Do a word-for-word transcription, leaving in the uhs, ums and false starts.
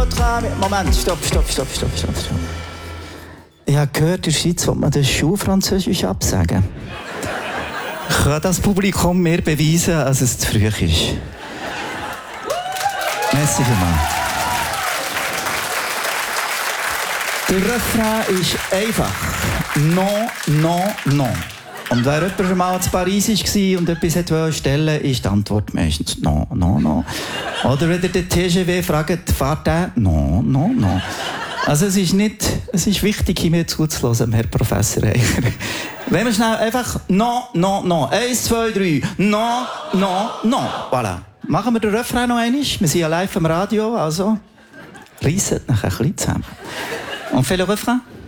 votre âme. Moment, stopp, stopp, stopp, stopp, stopp, stopp. Ich habe gehört, in der Schweiz will man das Schulfranzösisch absagen. Kann das Publikum mir beweisen, dass es zu früh ist? Merci vielmals. Der Refrain ist einfach. Non, non, non. Und wer jemand schon mal in Paris war und etwas wollte stellen, ist die Antwort meistens non, non, non. Oder wenn ihr den T G V fragt, fahrt der? Non, non, non. Also es ist nicht, es ist wichtig, mir zuzuhören, Herr Professor Eicher. Wenn wir schnell einfach non, non, non. Eins, zwei, drei. Non, non, non. Voilà. Machen wir den Refrain noch einmal. Wir sind ja live am Radio, also reisset nachher ein bisschen zusammen. Und viel Refrain.